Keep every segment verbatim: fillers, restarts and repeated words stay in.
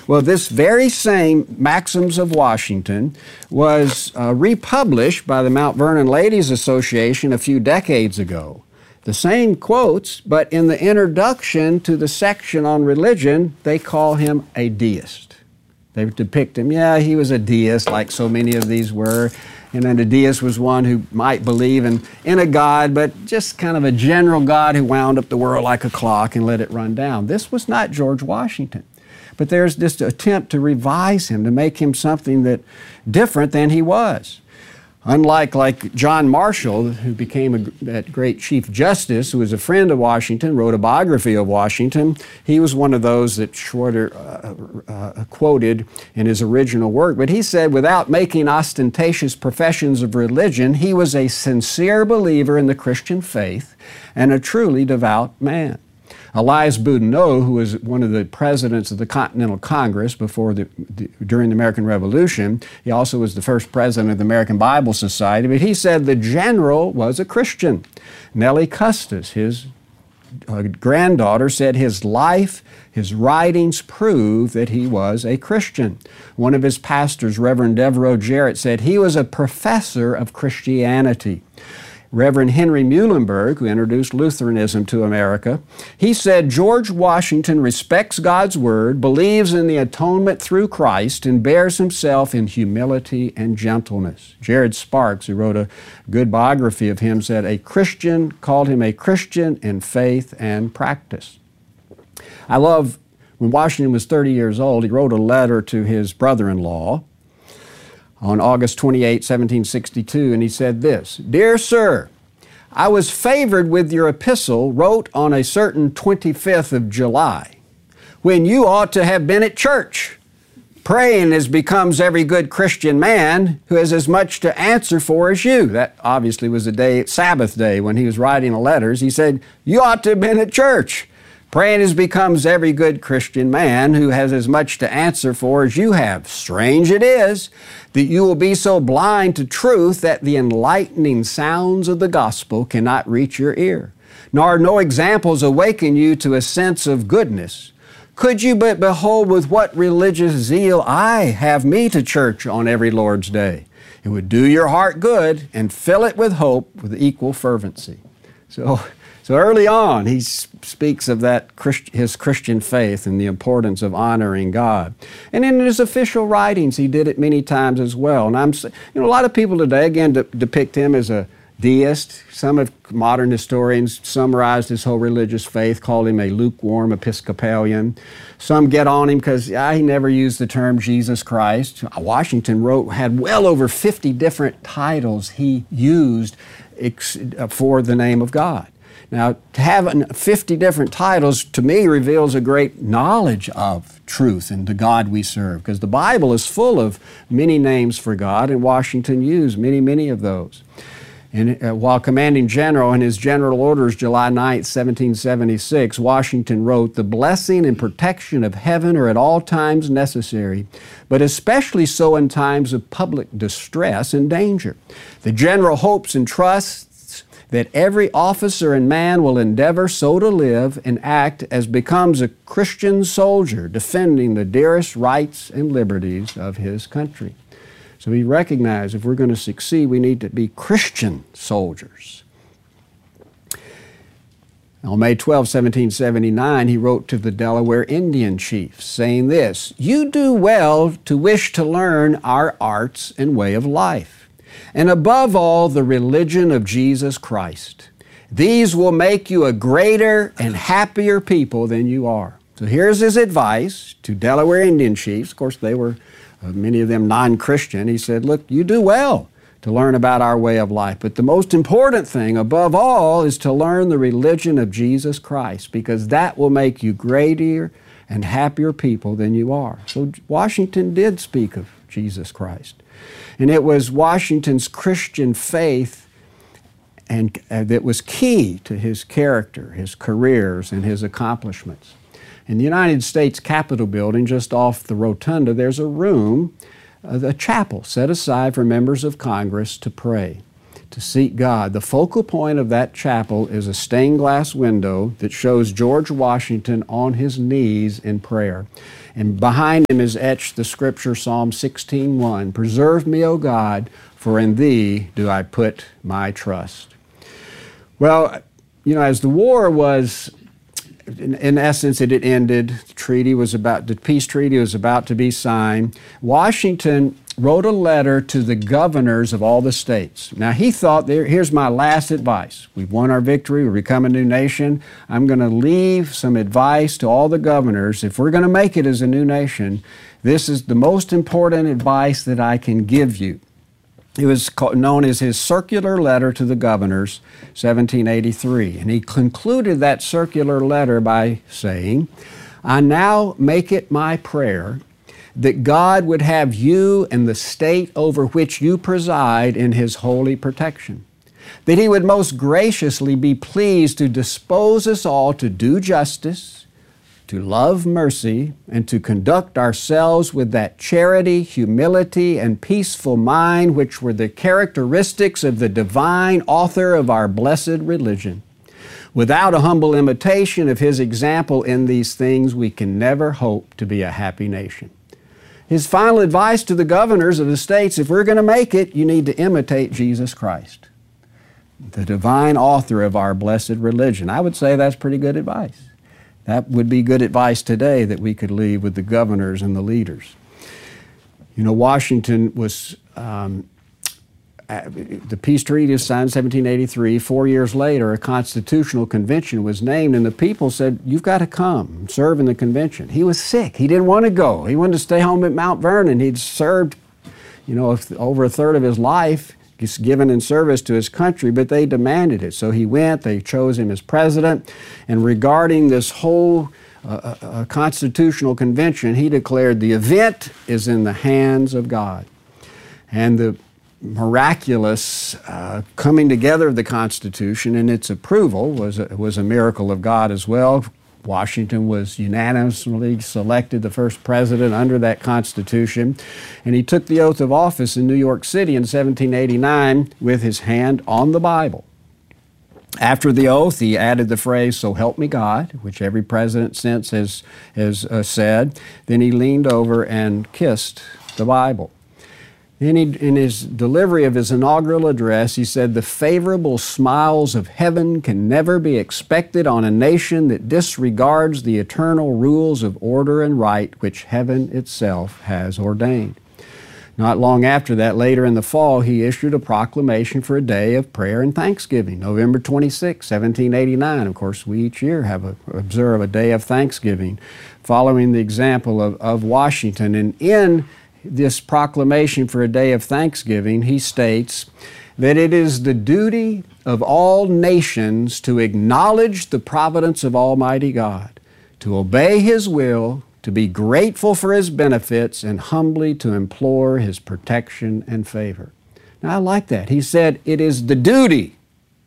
Well, this very same Maxims of Washington was uh, republished by the Mount Vernon Ladies Association a few decades ago. The same quotes, but in the introduction to the section on religion, they call him a deist. They depict him, yeah, he was a deist, like so many of these were. And then a deist was one who might believe in, in a God, but just kind of a general God who wound up the world like a clock and let it run down. This was not George Washington. But there's this attempt to revise him, to make him something that different than he was. Unlike like John Marshall, who became a, that great Chief Justice, who was a friend of Washington, wrote a biography of Washington, he was one of those that Schroeder uh, uh, quoted in his original work. But he said, without making ostentatious professions of religion, he was a sincere believer in the Christian faith and a truly devout man. Elias Boudinot, who was one of the presidents of the Continental Congress before the, the, during the American Revolution, he also was the first president of the American Bible Society, but he said the general was a Christian. Nellie Custis, his uh, granddaughter, said his life, his writings prove that he was a Christian. One of his pastors, Reverend Devereux Jarrett, said he was a professor of Christianity. Reverend Henry Muhlenberg, who introduced Lutheranism to America, he said George Washington respects God's Word, believes in the atonement through Christ, and bears himself in humility and gentleness. Jared Sparks, who wrote a good biography of him, said a Christian, called him a Christian in faith and practice. I love, when Washington was thirty years old, he wrote a letter to his brother-in-law on August twenty-eighth, seventeen sixty-two, and he said this, "Dear Sir, I was favored with your epistle wrote on a certain twenty-fifth of July, when you ought to have been at church, praying as becomes every good Christian man who has as much to answer for as you." That obviously was a day, Sabbath day, when he was writing the letters. He said, you ought to have been at church, praying as becomes every good Christian man who has as much to answer for as you have. Strange it is that you will be so blind to truth that the enlightening sounds of the gospel cannot reach your ear, nor no examples awaken you to a sense of goodness. Could you but behold with what religious zeal I have me to church on every Lord's day, it would do your heart good and fill it with hope with equal fervency. So, so early on, he speaks of that Christ, his Christian faith and the importance of honoring God. And in his official writings, he did it many times as well. And I'm, you know, a lot of people today, again, de- depict him as a deist. Some of modern historians summarized his whole religious faith, called him a lukewarm Episcopalian. Some get on him because yeah, he never used the term Jesus Christ. Washington wrote, had well over fifty different titles he used ex- for the name of God. Now, to have fifty different titles, to me, reveals a great knowledge of truth and the God we serve, because the Bible is full of many names for God, and Washington used many, many of those. And uh, while commanding general in his general orders, July ninth, seventeen seventy-six, Washington wrote, "The blessing and protection of heaven are at all times necessary, but especially so in times of public distress and danger. The general hopes and trusts that every officer and man will endeavor so to live and act as becomes a Christian soldier, defending the dearest rights and liberties of his country." So we recognize if we're going to succeed, we need to be Christian soldiers. On May twelfth, seventeen seventy-nine, he wrote to the Delaware Indian chiefs, saying this, "You do well to wish to learn our arts and way of life, and above all, the religion of Jesus Christ. These will make you a greater and happier people than you are." So here's his advice to Delaware Indian chiefs. Of course, they were, uh, many of them, non-Christian. He said, look, you do well to learn about our way of life, but the most important thing, above all, is to learn the religion of Jesus Christ, because that will make you greater and happier people than you are. So Washington did speak of Jesus Christ. And it was Washington's Christian faith and uh, that was key to his character, his careers, and his accomplishments. In the United States Capitol building, just off the rotunda, there's a room, uh, a chapel set aside for members of Congress to pray, to seek God. The focal point of that chapel is a stained glass window that shows George Washington on his knees in prayer. And behind him is etched the scripture, Psalm sixteen one, "Preserve me, O God, for in thee do I put my trust." Well, you know, as the war was, in, in essence, it had ended. The treaty was about, the peace treaty was about to be signed. Washington wrote a letter to the governors of all the states. Now, he thought, there, here's my last advice. We've won our victory. We've become a new nation. I'm going to leave some advice to all the governors. If we're going to make it as a new nation, this is the most important advice that I can give you. It was known as his circular letter to the governors, seventeen eighty-three. And he concluded that circular letter by saying, "I now make it my prayer that God would have you and the state over which you preside in His holy protection, that He would most graciously be pleased to dispose us all to do justice, to love mercy, and to conduct ourselves with that charity, humility, and peaceful mind which were the characteristics of the divine author of our blessed religion. Without a humble imitation of His example in these things, we can never hope to be a happy nation." His final advice to the governors of the states, if we're going to make it, you need to imitate Jesus Christ, the divine author of our blessed religion. I would say that's pretty good advice. That would be good advice today that we could leave with the governors and the leaders. You know, Washington was, um, the peace treaty was signed in seventeen eighty-three. Four years later, a constitutional convention was named, and the people said, "You've got to come and serve in the convention." He was sick. He didn't want to go. He wanted to stay home at Mount Vernon. He'd served, you know, over a third of his life. He's given in service to his country, but they demanded it. So he went, they chose him as president, and regarding this whole uh, uh, constitutional convention, he declared the event is in the hands of God. And the miraculous uh, coming together of the Constitution and its approval was a, was a miracle of God as well. Washington was unanimously selected the first president under that Constitution, and he took the oath of office in New York City in seventeen eighty-nine with his hand on the Bible. After the oath, he added the phrase, "So help me God," which every president since has, has uh, said. Then he leaned over and kissed the Bible. Then he, in his delivery of his inaugural address, he said, "The favorable smiles of heaven can never be expected on a nation that disregards the eternal rules of order and right which heaven itself has ordained." Not long after that, later in the fall, he issued a proclamation for a day of prayer and thanksgiving, November twenty-sixth, seventeen eighty-nine. Of course, we each year have a, observe a day of thanksgiving, following the example of, of Washington. And in this proclamation for a day of thanksgiving, he states that it is the duty of all nations to acknowledge the providence of Almighty God, to obey His will, to be grateful for His benefits, and humbly to implore His protection and favor. Now, I like that. He said it is the duty.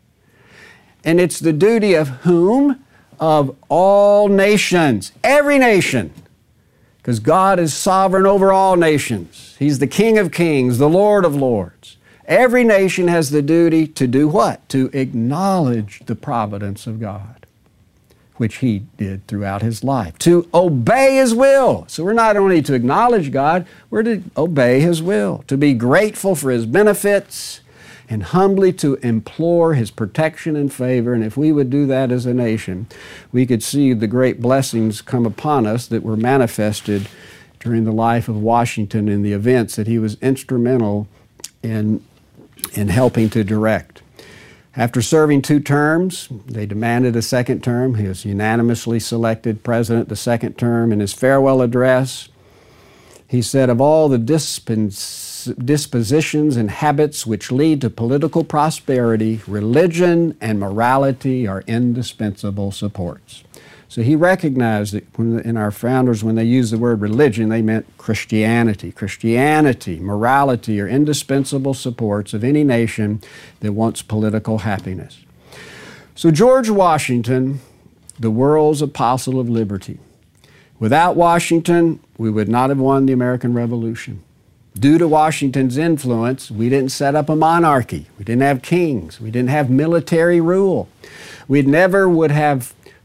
And it's the duty of whom? Of all nations. Every nation. Because God is sovereign over all nations. He's the King of kings, the Lord of lords. Every nation has the duty to do what? To acknowledge the providence of God, which He did throughout His life. To obey His will. So we're not only to acknowledge God, we're to obey His will. To be grateful for His benefits, and humbly to implore His protection and favor. And if we would do that as a nation, we could see the great blessings come upon us that were manifested during the life of Washington and the events that he was instrumental in, in helping to direct. After serving two terms, they demanded a second term. He was unanimously selected president the second term. In his farewell address, he said, "Of all the dispens dispositions and habits which lead to political prosperity, religion and morality are indispensable supports." So he recognized that when, in our founders, when they used the word religion, they meant Christianity. Christianity, morality are indispensable supports of any nation that wants political happiness. So George Washington, the world's apostle of liberty. Without Washington, we would not have won the American Revolution. Due to Washington's influence, we didn't set up a monarchy. We didn't have kings. We didn't have military rule. We never would have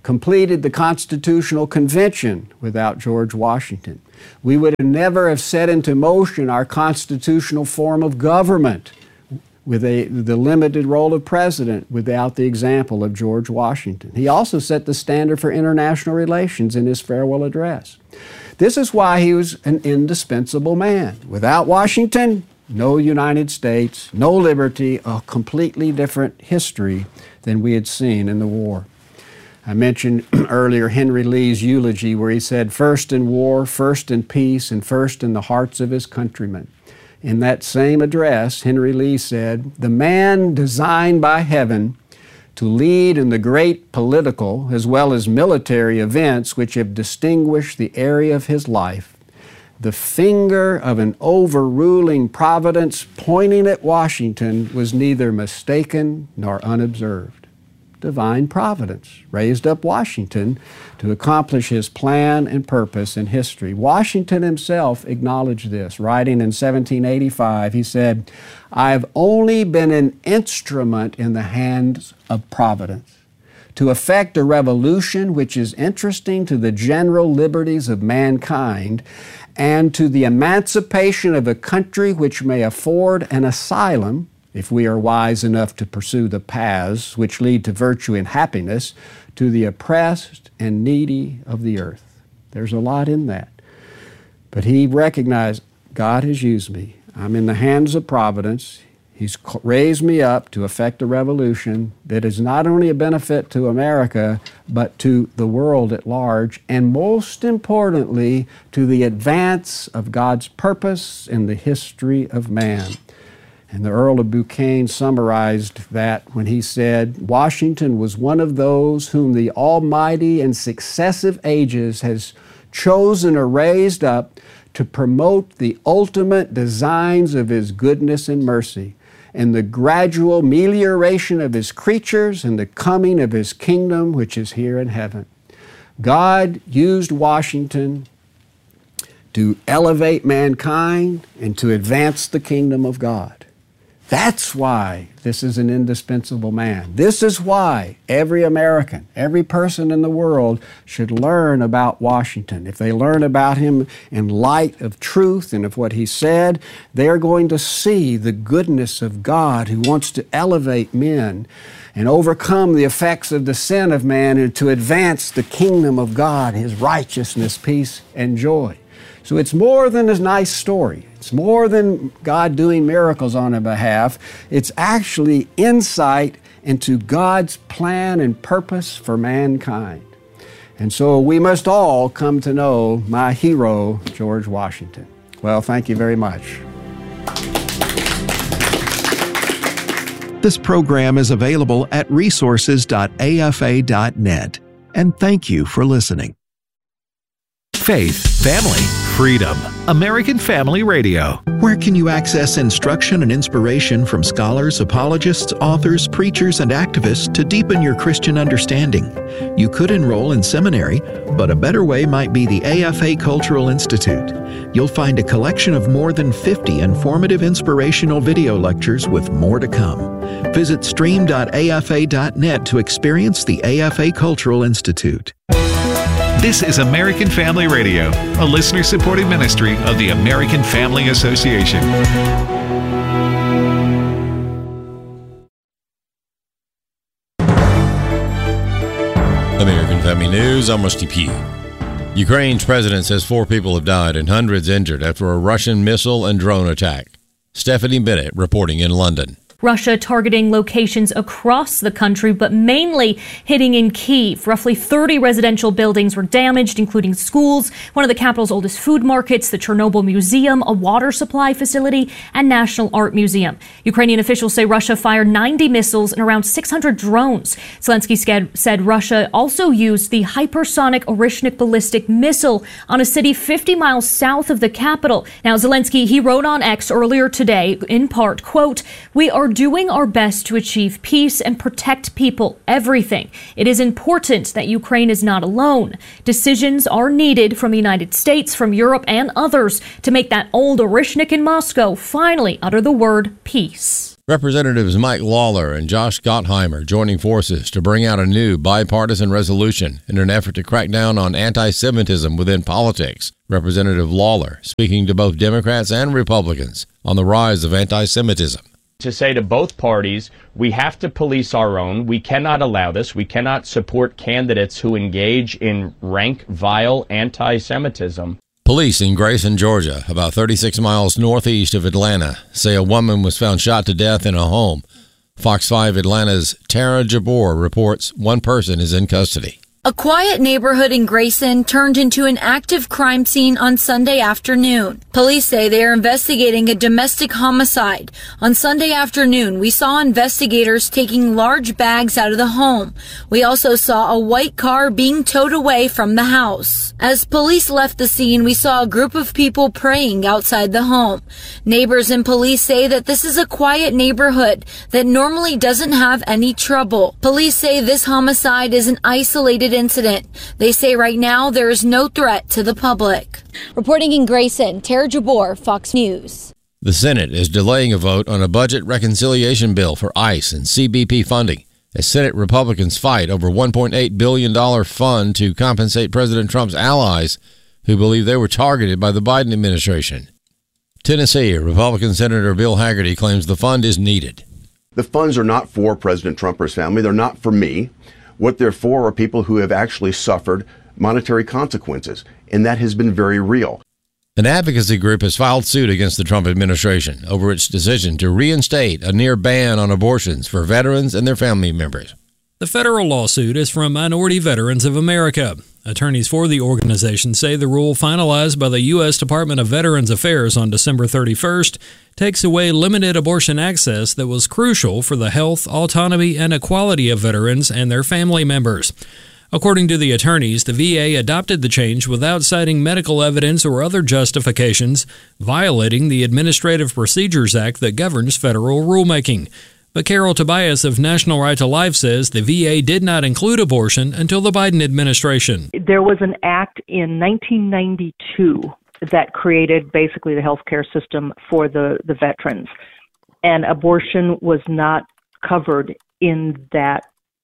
completed the Constitutional Convention without George Washington. We would have never have set into motion our constitutional form of government with a, the limited role of president without the example of George Washington. He also set the standard for international relations in his farewell address. This is why he was an indispensable man. Without Washington, no United States, no liberty, a completely different history than we had seen in the war. I mentioned earlier Henry Lee's eulogy where he said, "First in war, first in peace, and first in the hearts of his countrymen." In that same address, Henry Lee said, "The man designed by heaven to lead in the great political as well as military events which have distinguished the area of his life, the finger of an overruling providence pointing at Washington was neither mistaken nor unobserved." Divine providence raised up Washington to accomplish his plan and purpose in history. Washington himself acknowledged this. Writing in seventeen eighty-five, he said, "I have only been an instrument in the hands of providence to effect a revolution which is interesting to the general liberties of mankind and to the emancipation of a country which may afford an asylum, if we are wise enough to pursue the paths which lead to virtue and happiness, to the oppressed and needy of the earth." There's a lot in that. But he recognized, God has used me. I'm in the hands of providence. He's raised me up to effect a revolution that is not only a benefit to America, but to the world at large, and most importantly, to the advance of God's purpose in the history of man. And the Earl of Buchanan summarized that when he said, "Washington was one of those whom the Almighty in successive ages has chosen or raised up to promote the ultimate designs of His goodness and mercy, and the gradual melioration of His creatures and the coming of His kingdom which is here in heaven." God used Washington to elevate mankind and to advance the kingdom of God. That's why this is an indispensable man. This is why every American, every person in the world should learn about Washington. If they learn about him in light of truth and of what he said, they're going to see the goodness of God who wants to elevate men and overcome the effects of the sin of man and to advance the kingdom of God, His righteousness, peace, and joy. So it's more than a nice story. It's more than God doing miracles on our behalf. It's actually insight into God's plan and purpose for mankind. And so we must all come to know my hero, George Washington. Well, thank you very much. This program is available at resources dot a f a dot net. And thank you for listening. Faith, family, freedom. American Family Radio. Where can you access instruction and inspiration from scholars, apologists, authors, preachers, and activists to deepen your Christian understanding? You could enroll in seminary, but a better way might be the A F A Cultural Institute. You'll find a collection of more than fifty informative inspirational video lectures with more to come. Visit stream dot a f a dot net to experience the A F A Cultural Institute. This is American Family Radio, a listener-supported ministry of the American Family Association. American Family News, I'm Rusty P. Ukraine's president says four people have died and hundreds injured after a Russian missile and drone attack. Stephanie Bennett reporting in London. Russia targeting locations across the country, but mainly hitting in Kyiv. Roughly thirty residential buildings were damaged, including schools, one of the capital's oldest food markets, the Chernobyl Museum, a water supply facility, and National Art Museum. Ukrainian officials say Russia fired ninety missiles and around six hundred drones. Zelensky said Russia also used the hypersonic Orishnik ballistic missile on a city fifty miles south of the capital. Now, Zelensky, he wrote on X earlier today, in part, quote, "We are doing our best to achieve peace and protect people, everything. It is important that Ukraine is not alone. Decisions are needed from the United States, from Europe, and others to make that old Orishnik in Moscow finally utter the word peace." Representatives Mike Lawler and Josh Gottheimer joining forces to bring out a new bipartisan resolution in an effort to crack down on anti-Semitism within politics. Representative Lawler speaking to both Democrats and Republicans on the rise of anti-Semitism. To say to both parties, we have to police our own. We cannot allow this. We cannot support candidates who engage in rank, vile anti-Semitism. Police in Grayson, Georgia, about thirty-six miles northeast of Atlanta, say a woman was found shot to death in a home. Fox five Atlanta's Tara Jabor reports one person is in custody. A quiet neighborhood in Grayson turned into an active crime scene on Sunday afternoon. Police say they are investigating a domestic homicide. On Sunday afternoon, we saw investigators taking large bags out of the home. We also saw a white car being towed away from the house. As police left the scene, we saw a group of people praying outside the home. Neighbors and police say that this is a quiet neighborhood that normally doesn't have any trouble. Police say this homicide is an isolated incident. They say right now there is no threat to the public. Reporting in Grayson, Tara Jabor, Fox News. The Senate is delaying a vote on a budget reconciliation bill for ICE and C B P funding as Senate Republicans fight over a one point eight billion dollars fund to compensate President Trump's allies who believe they were targeted by the Biden administration. Tennessee Republican Senator Bill Hagerty claims the fund is needed. The funds are not for President Trump or his family. They're not for me. What they're for are people who have actually suffered monetary consequences, and that has been very real. An advocacy group has filed suit against the Trump administration over its decision to reinstate a near ban on abortions for veterans and their family members. The federal lawsuit is from Minority Veterans of America. Attorneys for the organization say the rule finalized by the U S Department of Veterans Affairs on December thirty-first takes away limited abortion access that was crucial for the health, autonomy, and equality of veterans and their family members. According to the attorneys, the V A adopted the change without citing medical evidence or other justifications, violating the Administrative Procedures Act that governs federal rulemaking. But Carol Tobias of National Right to Life says the V A did not include abortion until the Biden administration. There was an act in nineteen ninety-two that created basically the healthcare system for the, the veterans. And abortion was not covered in that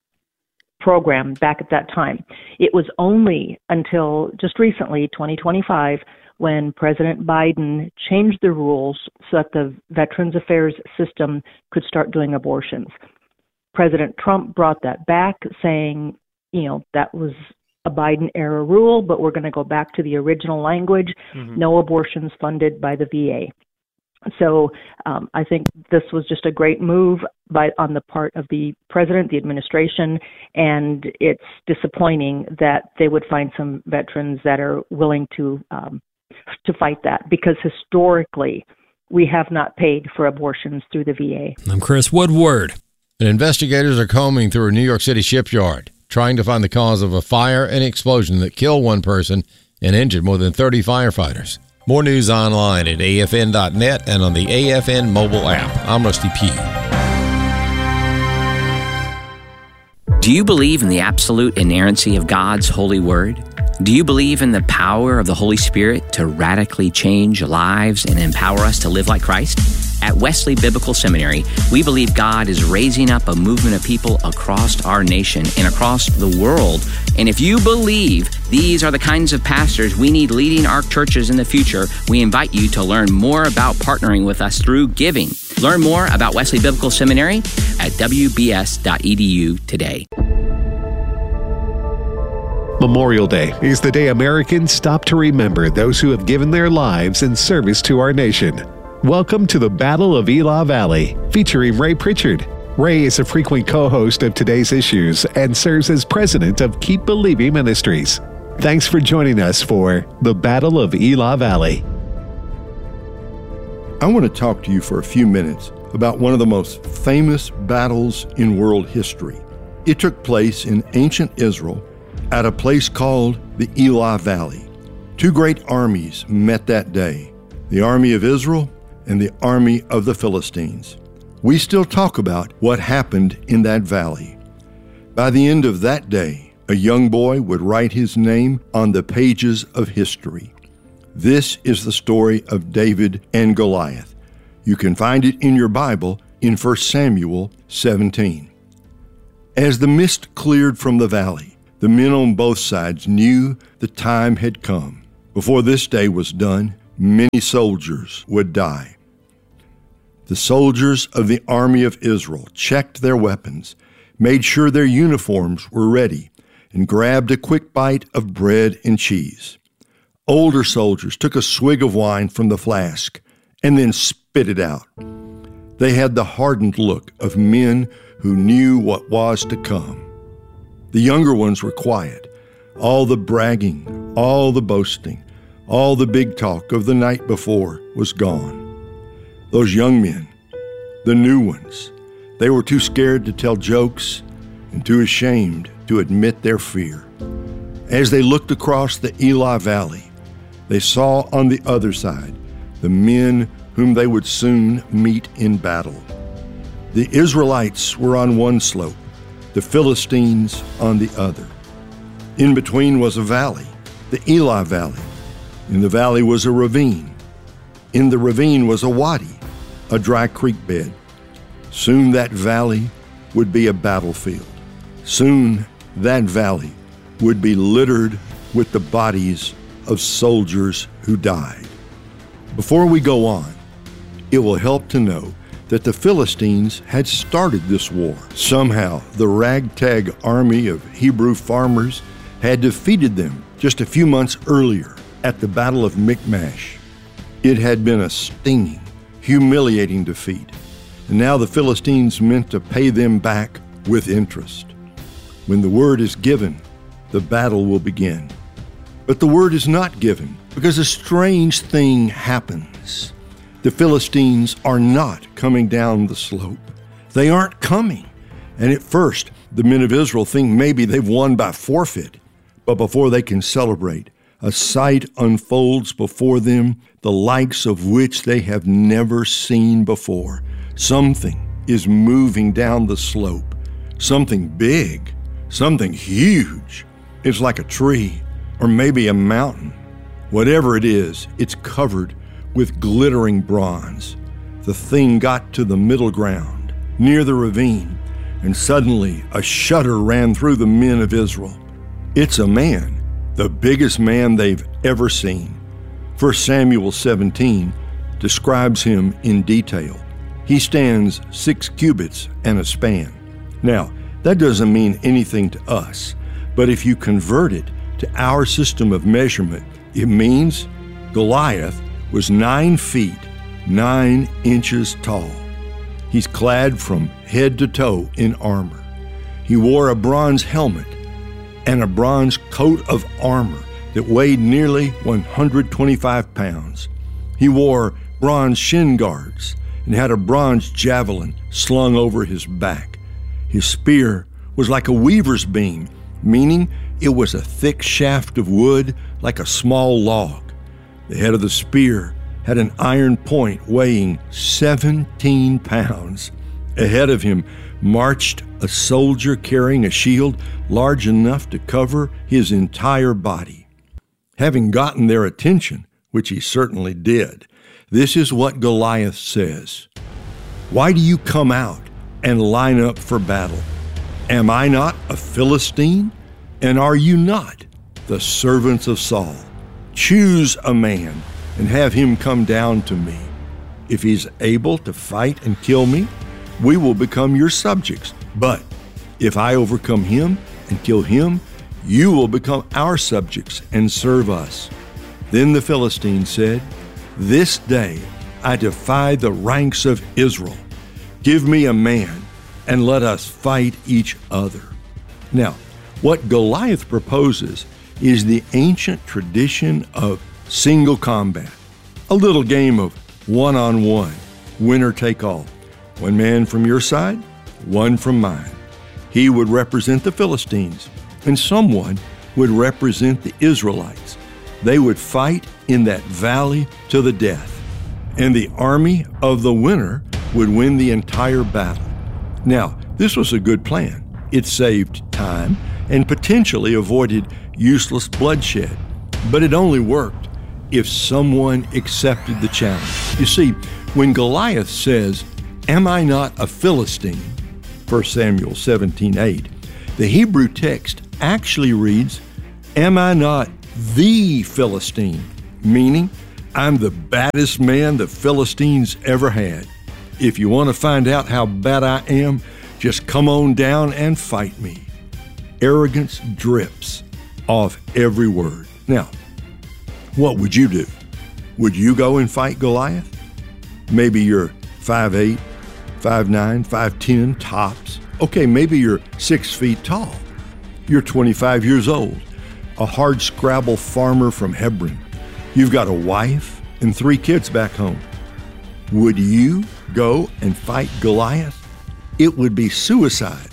program back at that time. It was only until just recently, twenty twenty-five, when President Biden changed the rules so that the Veterans Affairs system could start doing abortions. President Trump brought that back, saying, you know, that was a Biden-era rule, but we're going to go back to the original language, mm-hmm. no abortions funded by the V A. So um, I think this was just a great move by on the part of the president, the administration, and it's disappointing that they would find some veterans that are willing to um, to fight that, because historically we have not paid for abortions through the V A. I'm Chris Woodward. And investigators are combing through a New York City shipyard, trying to find the cause of a fire and explosion that killed one person and injured more than thirty firefighters. More news online at A F N dot net and on the A F N mobile app. I'm Rusty P. Do you believe in the absolute inerrancy of God's holy word? Do you believe in the power of the Holy Spirit to radically change lives and empower us to live like Christ? At Wesley Biblical Seminary, we believe God is raising up a movement of people across our nation and across the world. And if you believe these are the kinds of pastors we need leading our churches in the future, we invite you to learn more about partnering with us through giving. Learn more about Wesley Biblical Seminary at w b s dot e d u today. Memorial Day is the day Americans stop to remember those who have given their lives in service to our nation. Welcome to the Battle of Elah Valley, featuring Ray Pritchard. Ray is a frequent co-host of today's issues and serves as president of Keep Believing Ministries. Thanks for joining us for the Battle of Elah Valley. I want to talk to you for a few minutes about one of the most famous battles in world history. It took place in ancient Israel at a place called the Elah Valley. Two great armies met that day, the army of Israel and the army of the Philistines. We still talk about what happened in that valley. By the end of that day, a young boy would write his name on the pages of history. This is the story of David and Goliath. You can find it in your Bible in First Samuel seventeen. As the mist cleared from the valley, the men on both sides knew the time had come. Before this day was done, many soldiers would die. The soldiers of the army of Israel checked their weapons, made sure their uniforms were ready, and grabbed a quick bite of bread and cheese. Older soldiers took a swig of wine from the flask and then spit it out. They had the hardened look of men who knew what was to come. The younger ones were quiet. All the bragging, all the boasting, all the big talk of the night before was gone. Those young men, the new ones, they were too scared to tell jokes and too ashamed to admit their fear. As they looked across the Elah Valley, they saw on the other side the men whom they would soon meet in battle. The Israelites were on one slope, the Philistines on the other. In between was a valley, the Elah Valley. In the valley was a ravine. In the ravine was a wadi, a dry creek bed. Soon that valley would be a battlefield. Soon that valley would be littered with the bodies of soldiers who died. Before we go on, it will help to know that the Philistines had started this war. Somehow, the ragtag army of Hebrew farmers had defeated them just a few months earlier at the Battle of Michmash. It had been a stinging, humiliating defeat, and now the Philistines meant to pay them back with interest. When the word is given, the battle will begin. But the word is not given because a strange thing happens. The Philistines are not coming down the slope. They aren't coming. And at first, the men of Israel think maybe they've won by forfeit. But before they can celebrate, a sight unfolds before them, the likes of which they have never seen before. Something is moving down the slope. Something big. Something huge. It's like a tree, or maybe a mountain. Whatever it is, it's covered with glittering bronze. The thing got to the middle ground, near the ravine, and suddenly a shudder ran through the men of Israel. It's a man, the biggest man they've ever seen. First Samuel seventeen describes him in detail. He stands six cubits and a span. Now, that doesn't mean anything to us, but if you convert it to our system of measurement, it means Goliath was nine feet, nine inches tall. He's clad from head to toe in armor. He wore a bronze helmet and a bronze coat of armor that weighed nearly one hundred twenty-five pounds. He wore bronze shin guards and had a bronze javelin slung over his back. His spear was like a weaver's beam, meaning it was a thick shaft of wood like a small log. The head of the spear had an iron point weighing seventeen pounds. Ahead of him marched a soldier carrying a shield large enough to cover his entire body. Having gotten their attention, which he certainly did, this is what Goliath says. "Why do you come out and line up for battle? Am I not a Philistine? And are you not the servants of Saul? Choose a man and have him come down to me. If he's able to fight and kill me, we will become your subjects. But if I overcome him and kill him, you will become our subjects and serve us." Then the Philistine said, "This day I defy the ranks of Israel. Give me a man and let us fight each other." Now, what Goliath proposes is the ancient tradition of single combat, a little game of one-on-one, winner take all. One man from your side, one from mine. He would represent the Philistines, and someone would represent the Israelites. They would fight in that valley to the death, and the army of the winner would win the entire battle. Now, this was a good plan. It saved time and potentially avoided useless bloodshed, but it only worked if someone accepted the challenge. You see, when Goliath says, am I not a Philistine? First Samuel seventeen eight. The Hebrew text actually reads, am I not the Philistine? Meaning, I'm the baddest man the Philistines ever had. If you want to find out how bad I am, just come on down and fight me. Arrogance drips off every word. Now, what would you do? Would you go and fight Goliath? Maybe you're five eight, five nine, five ten tops. Okay, maybe you're six feet tall. You're twenty-five years old, a hard-scrabble farmer from Hebron. You've got a wife and three kids back home. Would you go and fight Goliath? It would be suicide.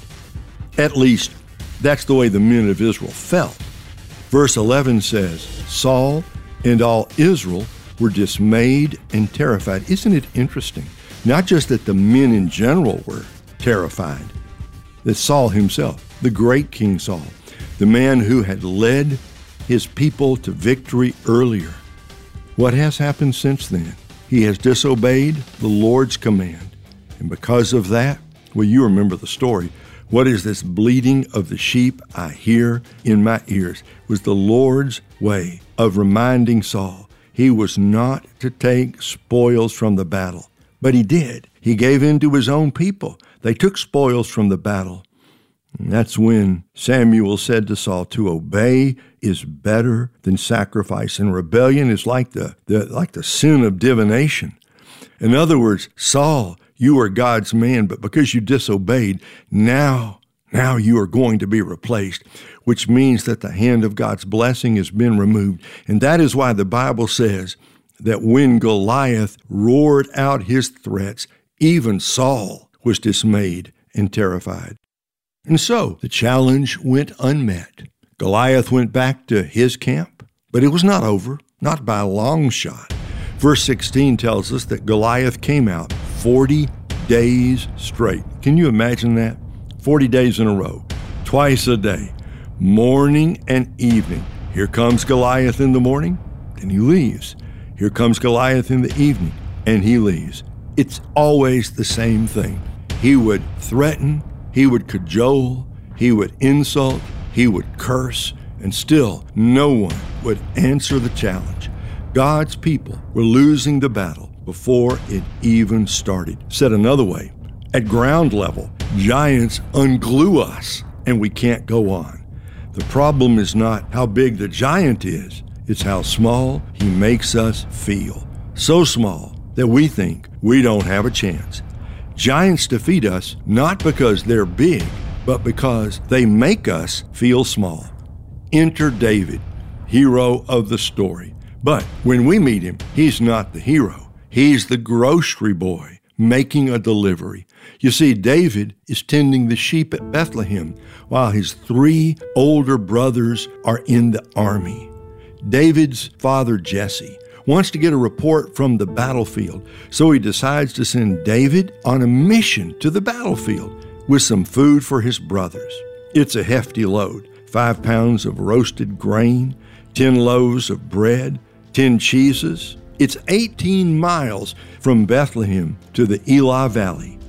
At least, that's the way the men of Israel felt. Verse eleven says, Saul and all Israel were dismayed and terrified. Isn't it interesting? Not just that the men in general were terrified, that Saul himself, the great King Saul, the man who had led his people to victory earlier. What has happened since then? He has disobeyed the Lord's command. And because of that, well, you remember the story. What is this bleating of the sheep I hear in my ears? It was the Lord's way of reminding Saul he was not to take spoils from the battle. But he did. He gave in to his own people. They took spoils from the battle. And that's when Samuel said to Saul, to obey is better than sacrifice, and rebellion is like the, the like the sin of divination. In other words, Saul, you are God's man, but because you disobeyed, now, now you are going to be replaced, which means that the hand of God's blessing has been removed. And that is why the Bible says that when Goliath roared out his threats, even Saul was dismayed and terrified. And so the challenge went unmet. Goliath went back to his camp, but it was not over, not by a long shot. Verse sixteen tells us that Goliath came out forty days straight. Can you imagine that? forty days in a row, twice a day, morning and evening. Here comes Goliath in the morning, and he leaves. Here comes Goliath in the evening, and he leaves. It's always the same thing. He would threaten, he would cajole, he would insult, he would curse, and still no one would answer the challenge. God's people were losing the battle before it even started. Said another way, at ground level, giants unglue us and we can't go on. The problem is not how big the giant is, it's how small he makes us feel. So small that we think we don't have a chance. Giants defeat us not because they're big, but because they make us feel small. Enter David, hero of the story. But when we meet him, he's not the hero. He's the grocery boy making a delivery. You see, David is tending the sheep at Bethlehem while his three older brothers are in the army. David's father, Jesse, wants to get a report from the battlefield, so he decides to send David on a mission to the battlefield with some food for his brothers. It's a hefty load, five pounds of roasted grain, ten loaves of bread, ten cheeses. It's eighteen miles from Bethlehem to the Elah Valley.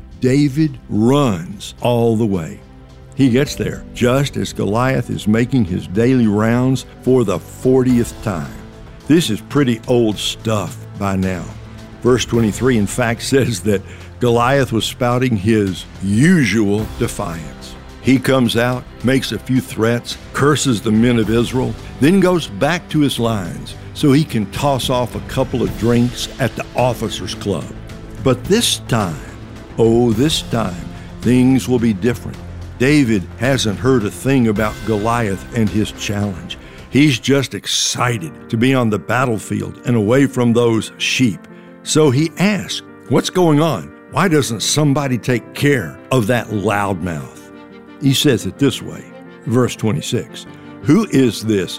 David runs all the way. He gets there just as Goliath is making his daily rounds for the fortieth time. This is pretty old stuff by now. Verse twenty-three, in fact, says that Goliath was spouting his usual defiance. He comes out, makes a few threats, curses the men of Israel, then goes back to his lines so he can toss off a couple of drinks at the officers' club. But this time, oh, this time, things will be different. David hasn't heard a thing about Goliath and his challenge. He's just excited to be on the battlefield and away from those sheep. So he asks, what's going on? Why doesn't somebody take care of that loudmouth? He says it this way, verse twenty-six, who is this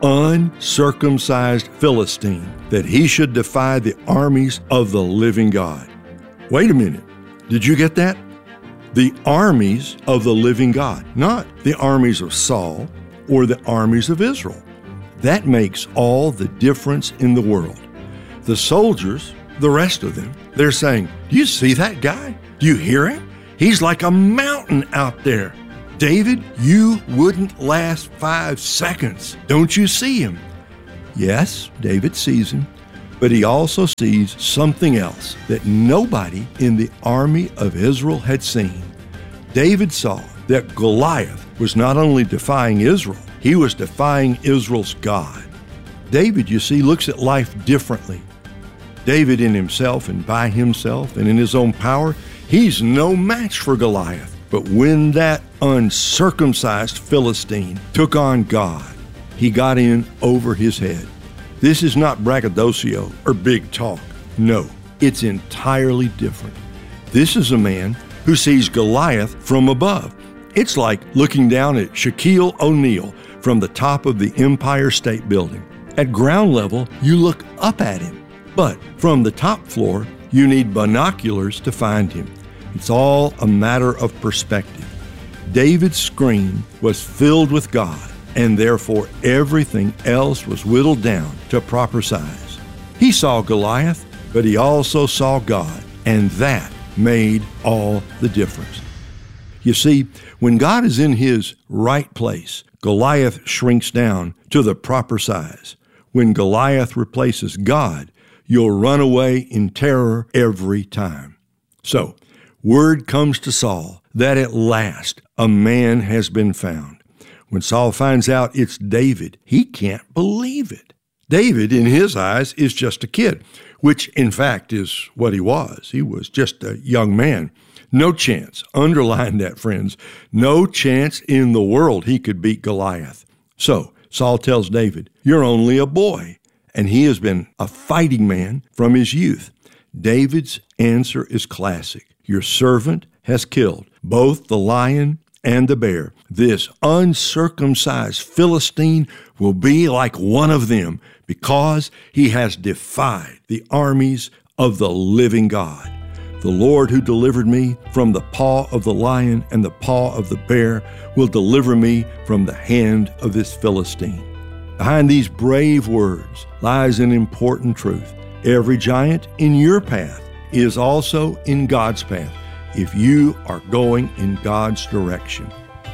uncircumcised Philistine that he should defy the armies of the living God? Wait a minute, did you get that? The armies of the living God, not the armies of Saul or the armies of Israel. That makes all the difference in the world. The soldiers the rest of them. They're saying, do you see that guy? Do you hear him? He's like a mountain out there. David, you wouldn't last five seconds. Don't you see him? Yes, David sees him, but he also sees something else that nobody in the army of Israel had seen. David saw that Goliath was not only defying Israel, he was defying Israel's God. David, you see, looks at life differently. David in himself and by himself and in his own power, he's no match for Goliath. But when that uncircumcised Philistine took on God, he got in over his head. This is not braggadocio or big talk. No, it's entirely different. This is a man who sees Goliath from above. It's like looking down at Shaquille O'Neal from the top of the Empire State Building. At ground level, you look up at him. But from the top floor, you need binoculars to find him. It's all a matter of perspective. David's screen was filled with God, and therefore everything else was whittled down to proper size. He saw Goliath, but he also saw God, and that made all the difference. You see, when God is in his right place, Goliath shrinks down to the proper size. When Goliath replaces God, you'll run away in terror every time. So, word comes to Saul that at last a man has been found. When Saul finds out it's David, he can't believe it. David, in his eyes, is just a kid, which in fact is what he was. He was just a young man. No chance, underline that, friends, no chance in the world he could beat Goliath. So Saul tells David, you're only a boy, and he has been a fighting man from his youth. David's answer is classic. Your servant has killed both the lion and the bear. This uncircumcised Philistine will be like one of them because he has defied the armies of the living God. The Lord who delivered me from the paw of the lion and the paw of the bear will deliver me from the hand of this Philistine. Behind these brave words lies an important truth. Every giant in your path is also in God's path if you are going in God's direction.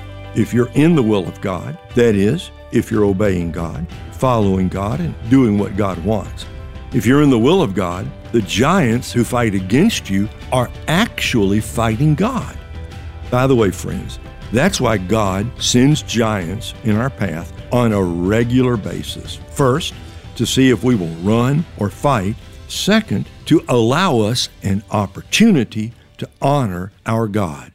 If you're in the will of God, that is, if you're obeying God, following God, and doing what God wants. If you're in the will of God, the giants who fight against you are actually fighting God. By the way, friends, that's why God sends giants in our path on a regular basis. First, to see if we will run or fight. Second, to allow us an opportunity to honor our God.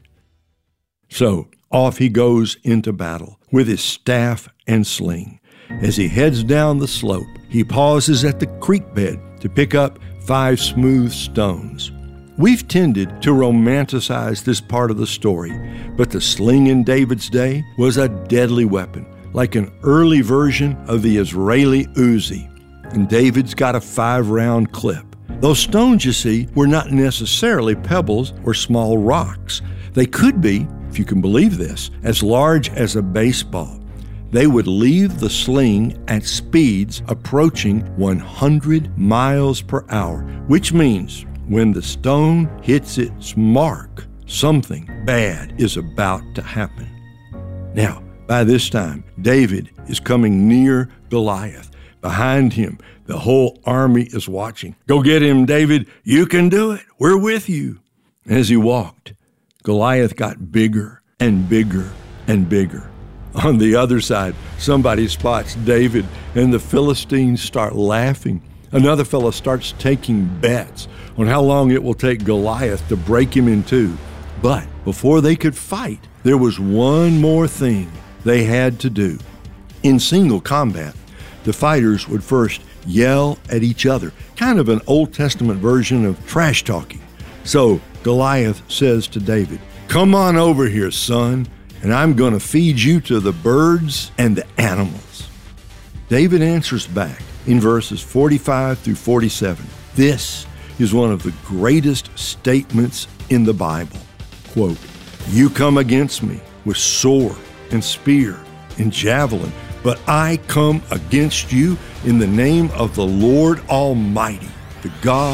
So, off he goes into battle with his staff and sling. As he heads down the slope, he pauses at the creek bed to pick up five smooth stones. We've tended to romanticize this part of the story, but the sling in David's day was a deadly weapon, like an early version of the Israeli Uzi. And David's got a five-round clip. Those stones, you see, were not necessarily pebbles or small rocks. They could be, if you can believe this, as large as a baseball. They would leave the sling at speeds approaching one hundred miles per hour, which means when the stone hits its mark, something bad is about to happen. Now, by this time, David is coming near Goliath. Behind him, the whole army is watching. Go get him, David. You can do it. We're with you. As he walked, Goliath got bigger and bigger and bigger. On the other side, somebody spots David, and the Philistines start laughing. Another fellow starts taking bets on how long it will take Goliath to break him in two. But before they could fight, there was one more thing they had to do. In single combat, the fighters would first yell at each other, kind of an Old Testament version of trash talking. So Goliath says to David, "Come on over here, son, and I'm going to feed you to the birds and the animals." David answers back in verses forty-five through forty-seven. This is one of the greatest statements in the Bible. Quote, "You come against me with sword and spear and javelin, but I come against you in the name of the Lord Almighty, the God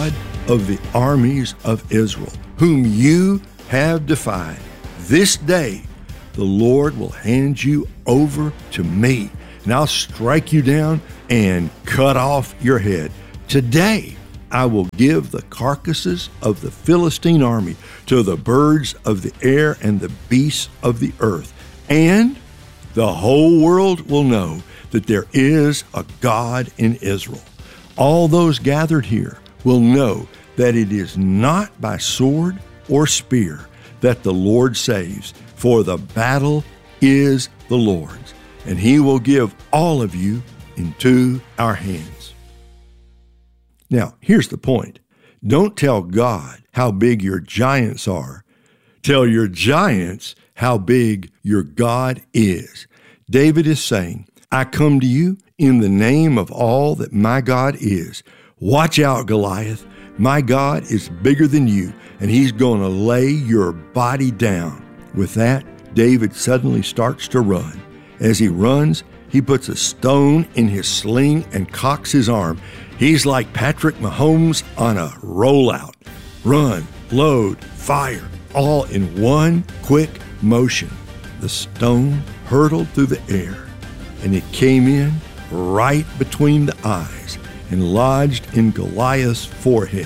of the armies of Israel, whom you have defied. This day the Lord will hand you over to me, and I'll strike you down and cut off your head. Today I will give the carcasses of the Philistine army to the birds of the air and the beasts of the earth, and the whole world will know that there is a God in Israel. All those gathered here will know that it is not by sword or spear that the Lord saves, for the battle is the Lord's, and he will give all of you into our hands. Now, here's the point. Don't tell God how big your giants are. Tell your giants how big your God is. David is saying, I come to you in the name of all that my God is. Watch out, Goliath. My God is bigger than you, and he's going to lay your body down. With that, David suddenly starts to run. As he runs, he puts a stone in his sling and cocks his arm. He's like Patrick Mahomes on a rollout. Run, load, fire, all in one quick motion. The stone hurtled through the air, and it came in right between the eyes and lodged in Goliath's forehead.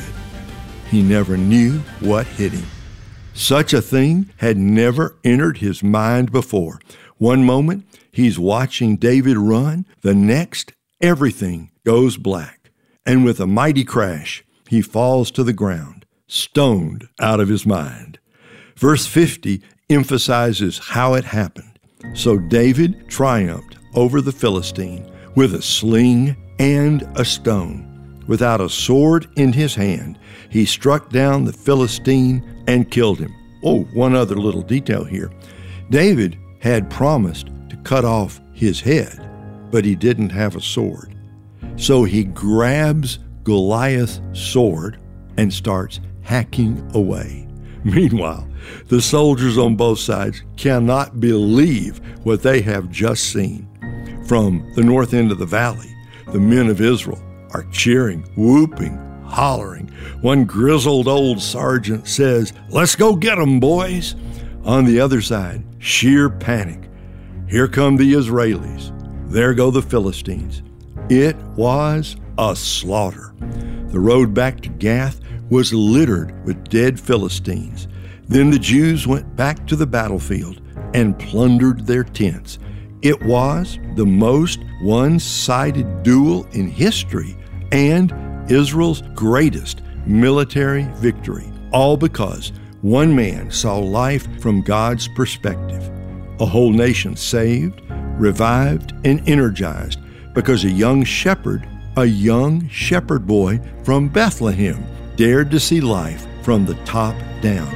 He never knew what hit him. Such a thing had never entered his mind before. One moment, he's watching David run. The next, everything goes black. And with a mighty crash, he falls to the ground, stoned out of his mind. Verse fifty emphasizes how it happened. So David triumphed over the Philistine with a sling and a stone. Without a sword in his hand, he struck down the Philistine and killed him. Oh, one other little detail here. David had promised to cut off his head, but he didn't have a sword. So he grabs Goliath's sword and starts hacking away. Meanwhile, the soldiers on both sides cannot believe what they have just seen. From the north end of the valley, the men of Israel are cheering, whooping, hollering. One grizzled old sergeant says, "Let's go get 'em, boys." On the other side, sheer panic. Here come the Israelis. There go the Philistines. It was a slaughter. The road back to Gath was littered with dead Philistines. Then the Jews went back to the battlefield and plundered their tents. It was the most one-sided duel in history and Israel's greatest military victory, all because one man saw life from God's perspective. A whole nation saved, revived, and energized because a young shepherd, a young shepherd boy from Bethlehem, dared to see life from the top down.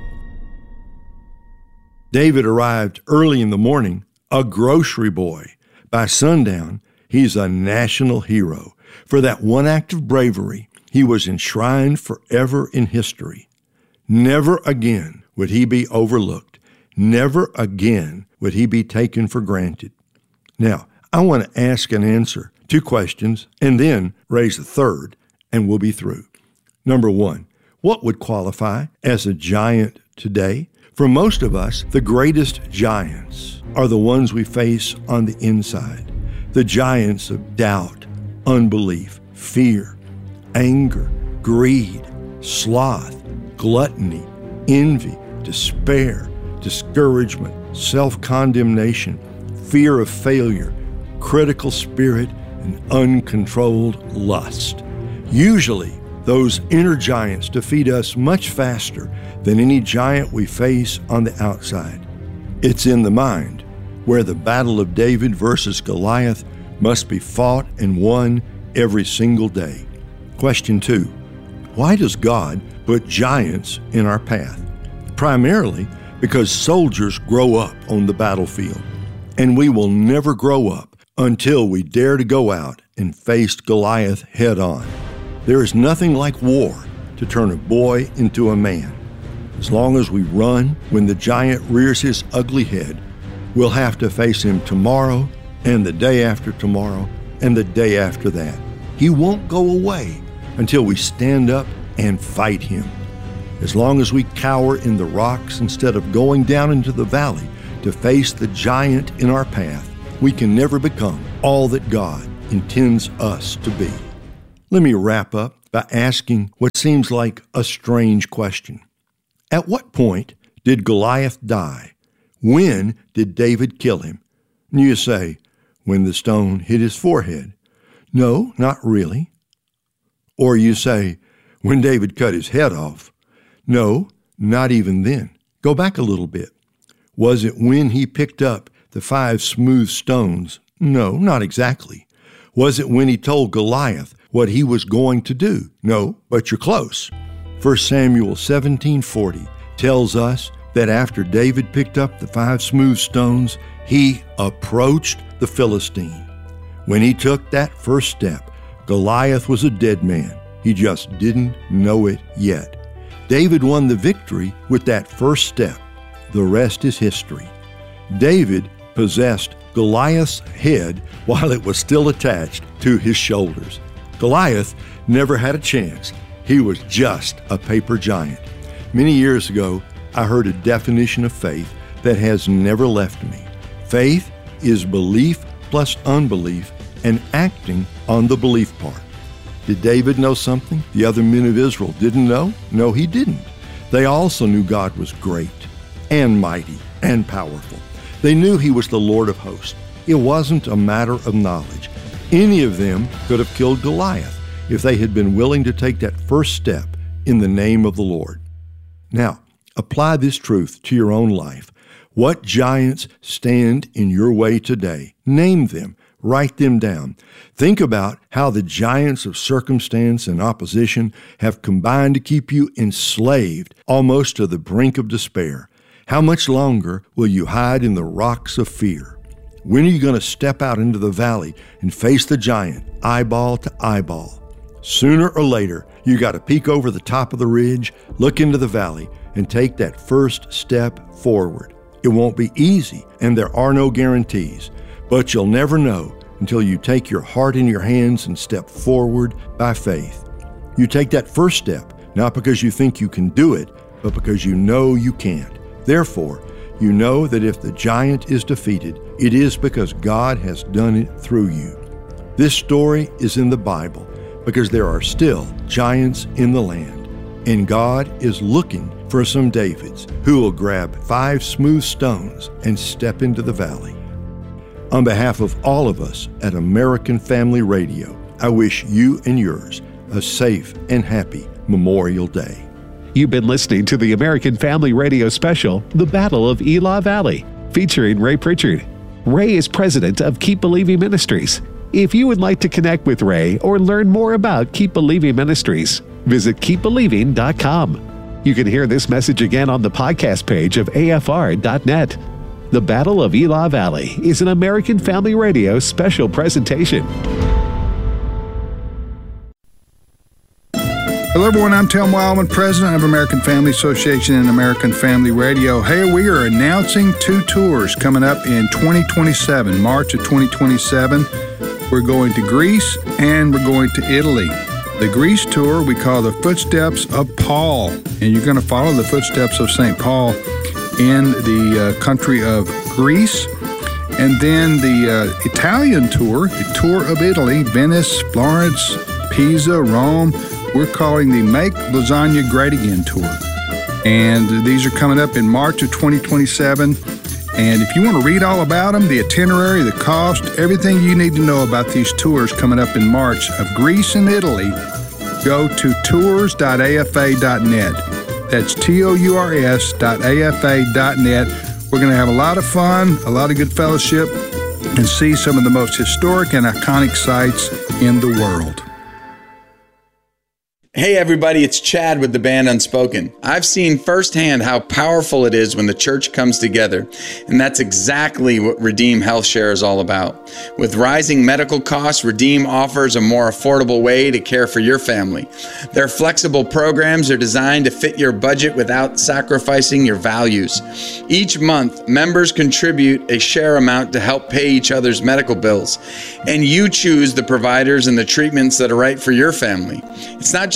David arrived early in the morning, a grocery boy. By sundown, he's a national hero. For that one act of bravery, he was enshrined forever in history. Never again would he be overlooked. Never again would he be taken for granted. Now, I want to ask and answer two questions and then raise a third, and we'll be through. Number one, what would qualify as a giant today? For most of us, the greatest giants are the ones we face on the inside. The giants of doubt, unbelief, fear, anger, greed, sloth, gluttony, envy, despair, discouragement, self-condemnation, fear of failure, critical spirit, and uncontrolled lust. Usually, those inner giants defeat us much faster than any giant we face on the outside. It's in the mind, where the battle of David versus Goliath must be fought and won every single day. Question two, why does God put giants in our path? Primarily because soldiers grow up on the battlefield, and we will never grow up until we dare to go out and face Goliath head on. There is nothing like war to turn a boy into a man. As long as we run when the giant rears his ugly head, we'll have to face him tomorrow and the day after tomorrow and the day after that. He won't go away until we stand up and fight him. As long as we cower in the rocks instead of going down into the valley to face the giant in our path, we can never become all that God intends us to be. Let me wrap up by asking what seems like a strange question. At what point did Goliath die? When did David kill him? And you say, when the stone hit his forehead. No, not really. Or you say, when David cut his head off. No, not even then. Go back a little bit. Was it when he picked up the five smooth stones? No, not exactly. Was it when he told Goliath what he was going to do? No, but you're close. First Samuel seventeen forty tells us that after David picked up the five smooth stones, he approached the Philistine. When he took that first step, Goliath was a dead man. He just didn't know it yet. David won the victory with that first step. The rest is history. David possessed Goliath's head while it was still attached to his shoulders. Goliath never had a chance. He was just a paper giant. Many years ago, I heard a definition of faith that has never left me. Faith is belief plus unbelief and acting on the belief part. Did David know something the other men of Israel didn't know? No, he didn't. They also knew God was great and mighty and powerful. They knew he was the Lord of hosts. It wasn't a matter of knowledge. Any of them could have killed Goliath if they had been willing to take that first step in the name of the Lord. Now, apply this truth to your own life. What giants stand in your way today? Name them. Write them down. Think about how the giants of circumstance and opposition have combined to keep you enslaved almost to the brink of despair. How much longer will you hide in the rocks of fear? When are you going to step out into the valley and face the giant, eyeball to eyeball? Sooner or later, you got to peek over the top of the ridge, look into the valley, and take that first step forward. It won't be easy, and there are no guarantees, but you'll never know until you take your heart in your hands and step forward by faith. You take that first step, not because you think you can do it, but because you know you can't. Therefore, you know that if the giant is defeated, it is because God has done it through you. This story is in the Bible because there are still giants in the land, and God is looking for some Davids who will grab five smooth stones and step into the valley. On behalf of all of us at American Family Radio, I wish you and yours a safe and happy Memorial Day. You've been listening to the American Family Radio special, The Battle of Elah Valley, featuring Ray Pritchard. Ray is president of Keep Believing Ministries. If you would like to connect with Ray or learn more about Keep Believing Ministries, visit keep believing dot com. You can hear this message again on the podcast page of A F R dot net. The Battle of Elah Valley is an American Family Radio special presentation. Hello, everyone. I'm Tim Wildman, president of American Family Association and American Family Radio. Hey, we are announcing two tours coming up in twenty twenty-seven, March of twenty twenty-seven. We're going to Greece and we're going to Italy. The Greece tour we call the Footsteps of Paul, and you're going to follow the footsteps of Saint Paul in the uh, country of Greece. And then the uh, Italian tour, the tour of Italy, Venice, Florence, Pisa, Rome. We're calling the Make Lasagna Great Again tour. And these are coming up in March of twenty twenty-seven. And if you want to read all about them, the itinerary, the cost, everything you need to know about these tours coming up in March of Greece and Italy, go to tours dot A F A dot net. That's T O U R S dot A F A dot net. We're going to have a lot of fun, a lot of good fellowship, and see some of the most historic and iconic sites in the world. Hey everybody, it's Chad with the band Unspoken. I've seen firsthand how powerful it is when the church comes together, and that's exactly what Redeem Health Share is all about. With rising medical costs, Redeem offers a more affordable way to care for your family. Their flexible programs are designed to fit your budget without sacrificing your values. Each month, members contribute a share amount to help pay each other's medical bills, and you choose the providers and the treatments that are right for your family. It's not just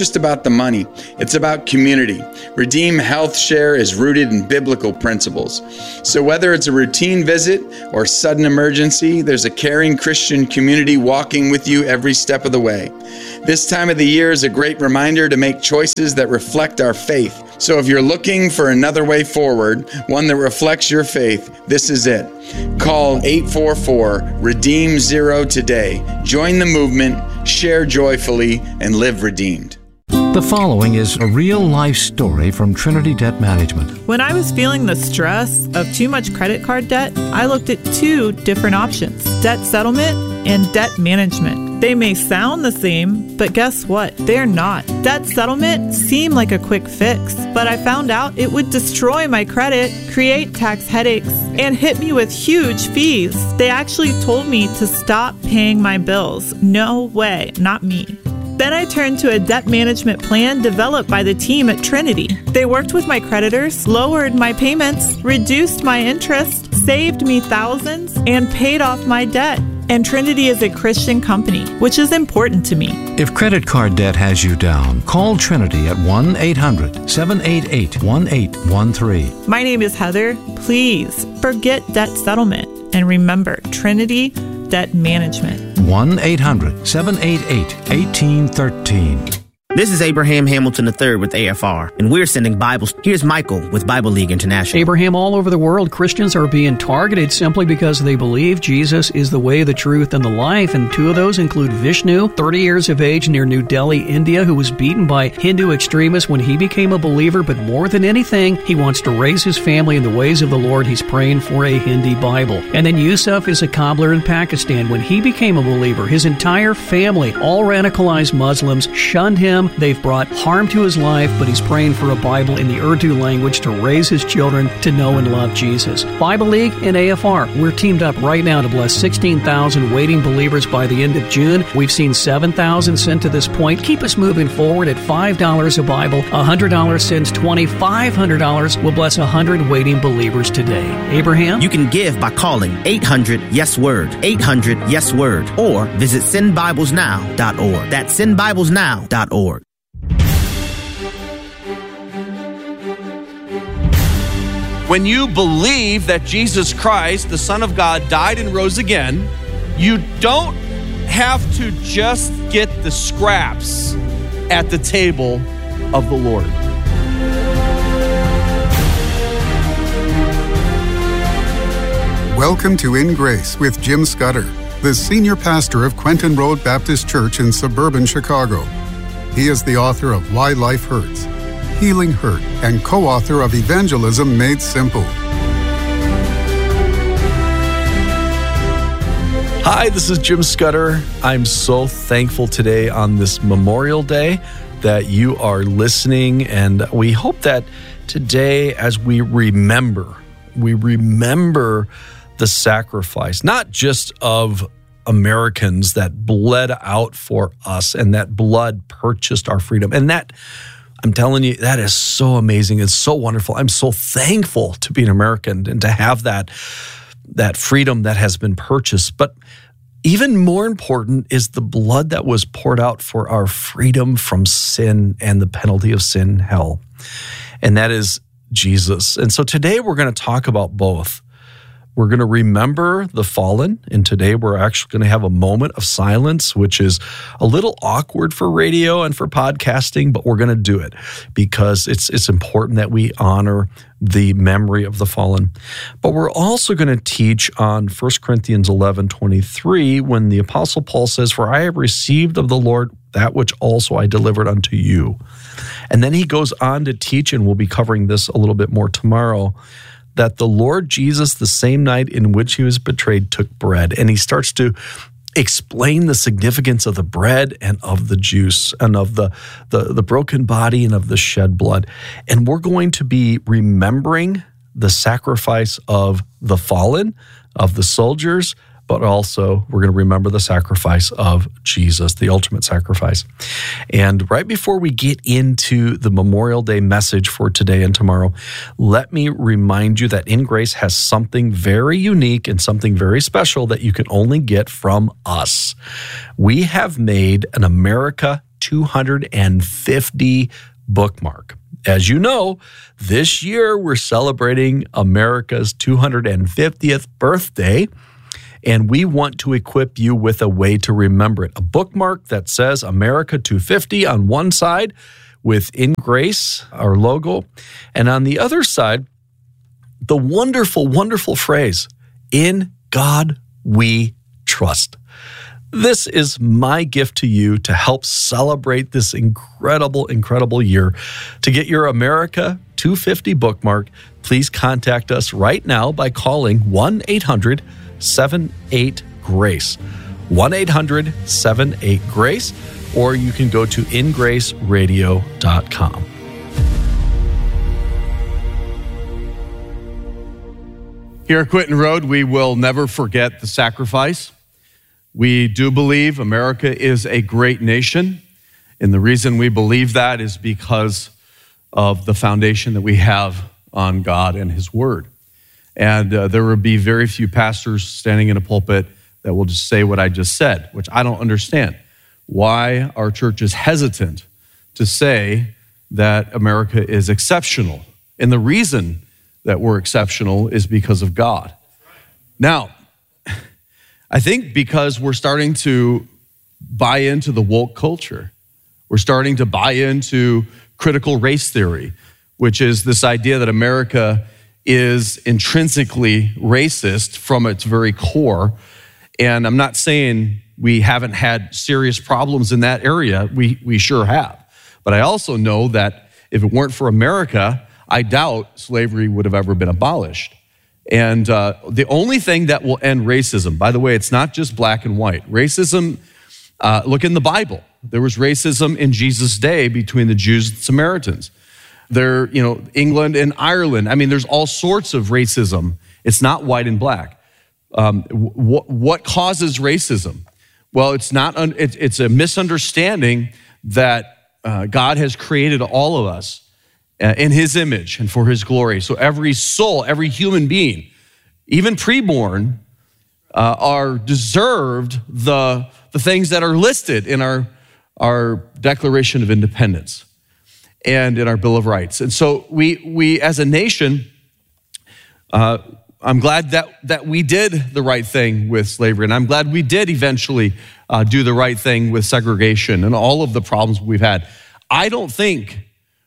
just about the money. It's about community. Redeem Health Share is rooted in biblical principles. So whether it's a routine visit or sudden emergency, there's a caring Christian community walking with you every step of the way. This time of the year is a great reminder to make choices that reflect our faith. So if you're looking for another way forward, one that reflects your faith, this is it. Call eight four four, REDEEM ZERO today. Join the movement, share joyfully, and live redeemed. The following is a real-life story from Trinity Debt Management. When I was feeling the stress of too much credit card debt, I looked at two different options: debt settlement and debt management. They may sound the same, but guess what? They're not. Debt settlement seemed like a quick fix, but I found out it would destroy my credit, create tax headaches, and hit me with huge fees. They actually told me to stop paying my bills. No way, not me. Then I turned to a debt management plan developed by the team at Trinity. They worked with my creditors, lowered my payments, reduced my interest, saved me thousands, and paid off my debt. And Trinity is a Christian company, which is important to me. If credit card debt has you down, call Trinity at one eight hundred, seven eight eight, one eight one three. My name is Heather. Please forget debt settlement and remember Trinity Debt Management. one eight hundred, seven eight eight, one eight one three. This is Abraham Hamilton the third with A F R, and we're sending Bibles. Here's Michael with Bible League International. Abraham, all over the world, Christians are being targeted simply because they believe Jesus is the way, the truth, and the life. And two of those include Vishnu, thirty years of age near New Delhi, India, who was beaten by Hindu extremists when he became a believer. But more than anything, he wants to raise his family in the ways of the Lord. He's praying for a Hindi Bible. And then Yusuf is a cobbler in Pakistan. When he became a believer, his entire family, all radicalized Muslims, shunned him. They've brought harm to his life, but he's praying for a Bible in the Urdu language to raise his children to know and love Jesus. Bible League and A F R, we're teamed up right now to bless sixteen thousand waiting believers by the end of June. We've seen seven thousand sent to this point. Keep us moving forward at five dollars a Bible. one hundred dollars sends twenty. five hundred dollars will bless one hundred waiting believers today. Abraham? You can give by calling eight hundred yes word, eight hundred yes word, or visit send bibles now dot org. That's send bibles now dot org. When you believe that Jesus Christ, the Son of God, died and rose again, you don't have to just get the scraps at the table of the Lord. Welcome to In Grace with Jim Scudder, the senior pastor of Quentin Road Baptist Church in suburban Chicago. He is the author of Why Life Hurts, Healing Hurt, and co-author of Evangelism Made Simple. Hi, this is Jim Scudder. I'm so thankful today on this Memorial Day that you are listening, and we hope that today, as we remember, we remember the sacrifice, not just of Americans that bled out for us and that blood purchased our freedom. And that, I'm telling you, that is so amazing. It's so wonderful. I'm so thankful to be an American and to have that, that freedom that has been purchased. But even more important is the blood that was poured out for our freedom from sin and the penalty of sin, hell. And that is Jesus. And so today we're going to talk about both. We're going to remember the fallen, and today we're actually going to have a moment of silence, which is a little awkward for radio and for podcasting, but we're going to do it because it's it's important that we honor the memory of the fallen. But we're also going to teach on First Corinthians eleven twenty-three when the Apostle Paul says, "For I have received of the Lord that which also I delivered unto you." And then he goes on to teach, and we'll be covering this a little bit more tomorrow, that the Lord Jesus, the same night in which he was betrayed, took bread. And he starts to explain the significance of the bread and of the juice and of the, the, the broken body and of the shed blood. And we're going to be remembering the sacrifice of the fallen, of the soldiers, but also we're going to remember the sacrifice of Jesus, the ultimate sacrifice. And right before we get into the Memorial Day message for today and tomorrow, let me remind you that In Grace has something very unique and something very special that you can only get from us. We have made an America two hundred fifty bookmark. As you know, this year we're celebrating America's two hundred fiftieth birthday, and we want to equip you with a way to remember it. A bookmark that says America two fifty on one side with In Grace, our logo, and on the other side, the wonderful, wonderful phrase, In God We Trust. This is my gift to you to help celebrate this incredible, incredible year. To get your America two fifty bookmark, please contact us right now by calling one eight hundred seven eight GRACE. one eight hundred seven eight GRACE, or you can go to in grace radio dot com. Here at Quinton Road, we will never forget the sacrifice. We do believe America is a great nation, and the reason we believe that is because of the foundation that we have on God and His Word. And uh, there will be very few pastors standing in a pulpit that will just say what I just said, which I don't understand. Why our church is hesitant to say that America is exceptional. And the reason that we're exceptional is because of God. Now, I think because we're starting to buy into the woke culture. We're starting to buy into critical race theory, which is this idea that America is intrinsically racist from its very core. And I'm not saying we haven't had serious problems in that area. We, we sure have. But I also know that if it weren't for America, I doubt slavery would have ever been abolished. And uh, the only thing that will end racism, by the way, it's not just black and white. Racism, uh, look in the Bible. There was racism in Jesus' day between the Jews and Samaritans. There, you know, England and Ireland. I mean, there's all sorts of racism. It's not white and black. Um, wh- what causes racism? Well, it's not. Un- it's, it's a misunderstanding that uh, God has created all of us in His image and for His glory. So every soul, every human being, even preborn, uh, are deserved the, the things that are listed in our, our Declaration of Independence and in our Bill of Rights. And so we, we as a nation, uh, I'm glad that, that we did the right thing with slavery, and I'm glad we did eventually uh, do the right thing with segregation and all of the problems we've had. I don't think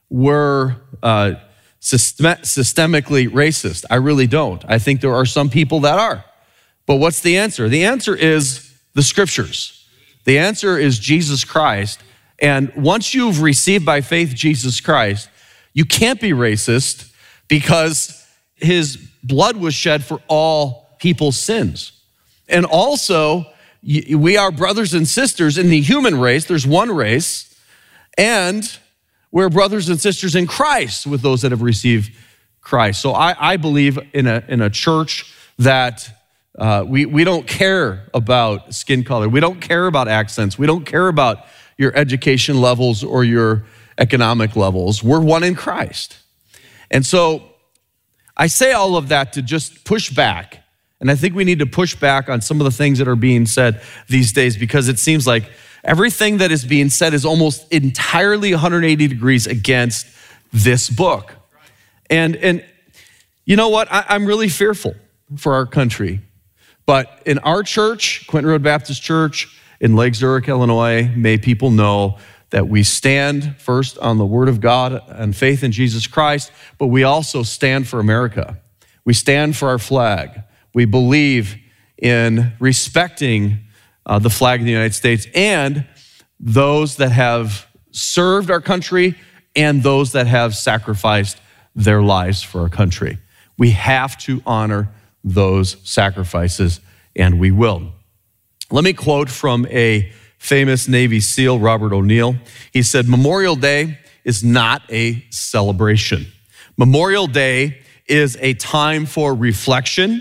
we're uh, system- systemically racist. I really don't. I think there are some people that are. But what's the answer? The answer is the scriptures. The answer is Jesus Christ. And once you've received by faith Jesus Christ, you can't be racist because His blood was shed for all people's sins. And also, we are brothers and sisters in the human race. There's one race. And we're brothers and sisters in Christ with those that have received Christ. So I, I believe in a, in a church that uh, we, we don't care about skin color. We don't care about accents. We don't care about your education levels or your economic levels. We're one in Christ. And so I say all of that to just push back. And I think we need to push back on some of the things that are being said these days, because it seems like everything that is being said is almost entirely one hundred eighty degrees against this book. And, and you know what? I, I'm really fearful for our country. But in our church, Quinton Road Baptist Church in Lake Zurich, Illinois, may people know that we stand first on the Word of God and faith in Jesus Christ, but we also stand for America. We stand for our flag. We believe in respecting Uh, the flag of the United States and those that have served our country and those that have sacrificed their lives for our country. We have to honor those sacrifices, and we will. Let me quote from a famous Navy SEAL, Robert O'Neill. He said, "Memorial Day is not a celebration. Memorial Day is a time for reflection,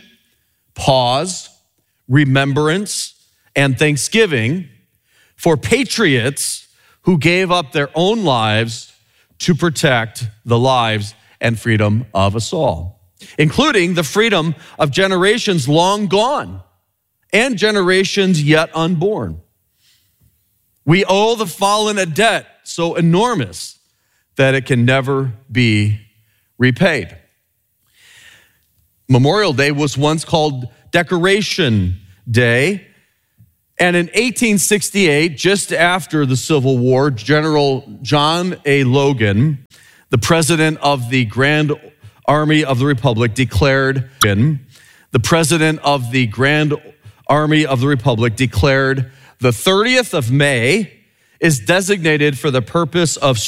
pause, remembrance, and thanksgiving for patriots who gave up their own lives to protect the lives and freedom of us all, including the freedom of generations long gone and generations yet unborn. We owe the fallen a debt so enormous that it can never be repaid. Memorial Day was once called Decoration Day. And in eighteen sixty-eight, just after the Civil War, General John A. Logan, the president of the Grand Army of the Republic, declared, the president of the Grand Army of the Republic declared the thirtieth of May is designated for the purpose of